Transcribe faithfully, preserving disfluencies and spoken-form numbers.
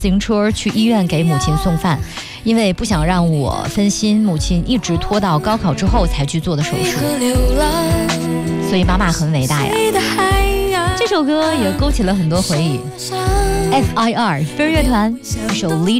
自行车去医院给母亲送饭，因为不想让我分心，母亲一直拖到高考之后才去做的手术，所以妈妈很伟大呀。这首歌也勾起了很多回忆。F I R 飞儿乐团一首《Lead